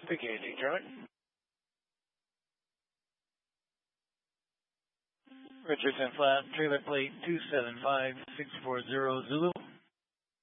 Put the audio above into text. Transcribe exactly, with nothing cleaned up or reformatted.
Vacation, Charlie. Richardson Flat, trailer plate two seven five six four zero Zulu.